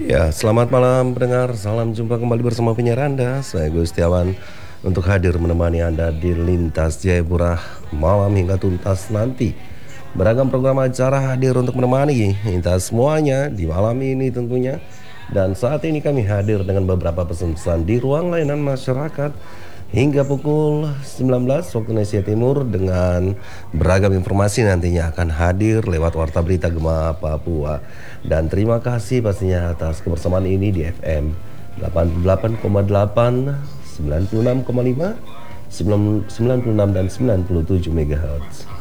Ya, selamat malam pendengar. Salam jumpa kembali bersama penyiar Anda. Saya Gustiawan untuk hadir menemani Anda di Lintas Jayapura malam hingga tuntas nanti. Beragam program acara hadir untuk menemani kita semuanya di malam ini tentunya. Dan saat ini kami hadir dengan beberapa pesan-pesan di ruang layanan masyarakat hingga pukul 19 waktu Indonesia Timur dengan beragam informasi nantinya akan hadir lewat Warta Berita Gema Papua. Dan terima kasih pastinya atas kebersamaan ini di FM 88,8, 96,5, 96 dan 97 MHz.